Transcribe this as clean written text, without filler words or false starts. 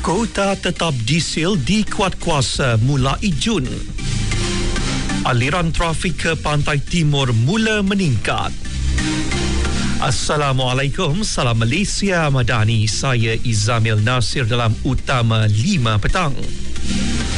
Kuota tetap diesel dikuat kuasa mulai Jun. Aliran trafik ke pantai timur mula meningkat. Assalamualaikum, salam Malaysia Madani. Saya Izamil Nasir dalam Utama 5 petang.